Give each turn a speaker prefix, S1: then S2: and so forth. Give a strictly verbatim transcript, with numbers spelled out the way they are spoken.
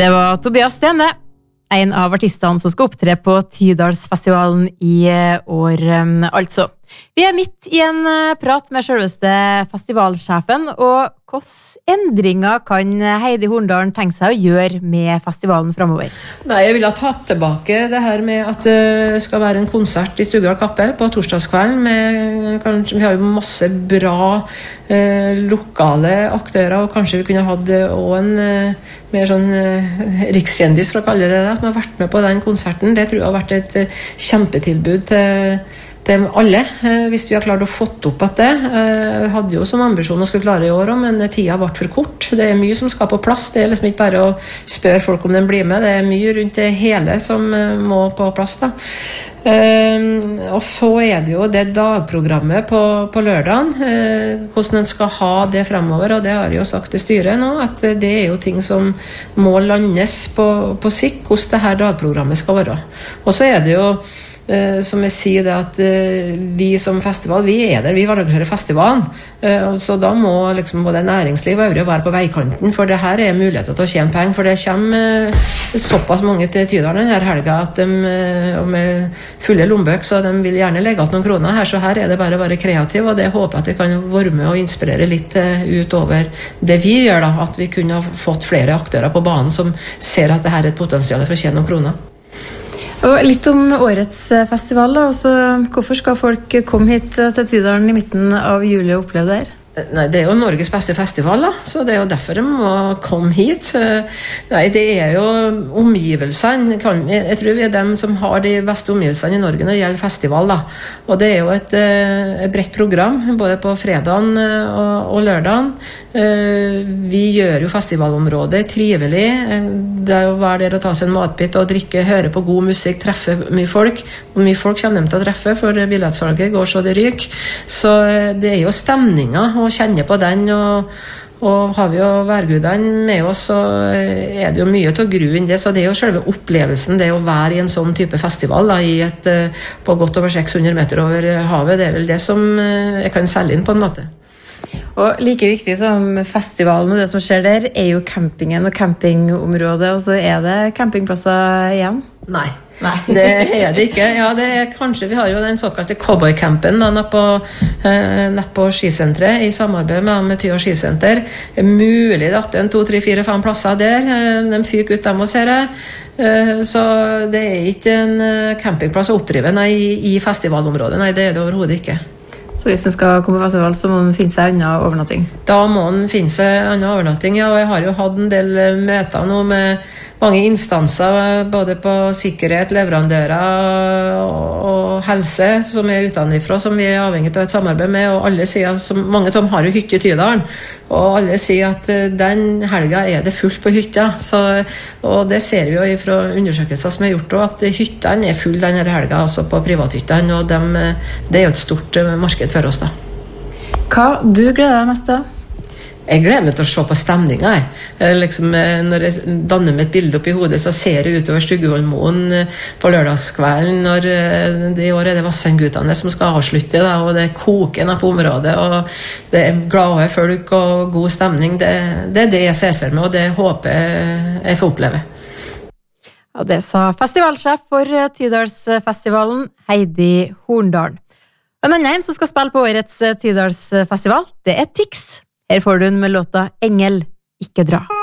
S1: Det var Tobias Stene, en av artistene som skal opptre på Tydalsfestivalen i år, altså. Vi er midt i en prat med selveste festivalsjefen, og hvilke endringer kan Heidi Horndal tenke seg å gjøre med festivalen fremover?
S2: Nei, jeg vil ha tatt tilbake det her med at det skal være en konsert i Stugdal Kapell på torsdagskvelden. Med, kanskje, vi har jo masse bra eh, lokale aktører, og kanskje vi kunne hatt også en eh, mer sånn eh, rikskjendis, for å kalle det det, som har vært med på den konserten. Det tror jeg har vært et eh, kjempetilbud til til alle, hvis vi har klart å fått opp at det. Jeg hadde jo som ambisjon å skulle klare i år, men tida ble for kort. Det er mye som skal på plass. Det er liksom ikke bare å spørre folk om de blir med. Det er mye rundt det hele som må på plass da. Uh, og så er det jo det dagprogrammet på, på lørdagen, uh, hvordan en skal ha det fremover, og det har jeg jo sagt til styret nå, at det er jo ting som må landes på, på sikt, hvordan det her dagprogrammet skal være. Og så er det jo uh, som jeg sier det at uh, vi som festival, vi er der, vi arrangerer festivalen, uh, så da må liksom både næringsliv og øvrige være på veikanten, for det her er muligheter til å tjene penger, for det kommer uh, såpass mange til Tydalen denne helga at de uh, med fulle lombøk, så de vil gjerne legge ut noen kroner her, så her er det bare å være kreativ, og det håper jeg at det kan være med og inspirere litt utover det vi gjør da, at vi kunne ha fått flere aktører på banen som ser at det her er et potensial for å tjene noen kroner.
S1: Og litt om årets festival da, også, hvorfor skal folk komme hit til Tydalen i midten av juli og oppleve det her?
S2: Nei, det er jo Norges beste festival da, så det er jo derfor de må komme hit. Nei, det er jo omgivelsene, jeg tror vi er dem som har de beste omgivelsene i Norge når det gjelder festival da. Og det er jo et, et bredt program, både på fredagen og, og lørdagen. Vi gjør jo festivalområdet trivelig, det er jo å være der og ta seg en matbit og drikke, høre på god musikk, treffe mye folk, og mye folk kommer de til å treffe, for billettsalget går så det ryker. Så det er jo stemninger, og kjenne på den, og, og har vi jo værgudene med oss, så er det jo mye til å grue inn det, så det er jo selve opplevelsen, det å være i en sånn type festival da, i et, på godt over seks hundre meter over havet, det er vel det som jeg kan selge inn på en måte.
S1: Og like viktig som festivalen og det som skjer der, er jo campingen og campingområdet, og så er det campingplasser igjen?
S2: Nei. Nei, det er det ikke. Ja, det er kanskje, vi har jo den såkalte cowboycampen da, nede på, eh, nede på skisentret, i samarbeid med, med Tyra skisenter. Det er mulig at en to, tre, fire, fem plasser der, eh, de fyker ut dem og ser det. Eh, så det er ikke en campingplass å oppdrive nei, i, i festivalområdet. Nei, det er det overhodet ikke.
S1: Så hvis den skal komme på festival, så må den finne seg annen overnatting?
S2: Da må den finne seg annen overnatting, ja. Og jeg har jo hatt en del møter nå med mange instanser, både på sikkerhet, leverandører og, og helse, som er utenfra, som vi er avhengig av et samarbeid med, og alle sier, som, mange av dem har jo hytte i Tydalen, og alle sier at den helga er det fullt på hytta, så, og det ser vi jo fra undersøkelser som er gjort, og at hyttene er full denne helga, altså på privathyttene, og dem, det er jo et stort marked for oss da.
S1: Hva du gleder deg mest til?
S2: Jeg gleder meg til å se på stemningen. Jeg, liksom, når jeg danner meg et bilde opp i hodet, så ser jeg utover Stuggeholmoen på lørdagskvelden, når det i år er det Vassendgutane som skal avslutte, da, og det koker på området, og det er glade folk og god stemning. Det, det er det jeg ser for meg, og det håper jeg får oppleve.
S1: Ja, det sa festivalsjef for Tydalsfestivalen, Heidi Horndal. En annen som skal spille på årets Tydalsfestival, det er Tix. Her får du den med låta Engel, ikke dra.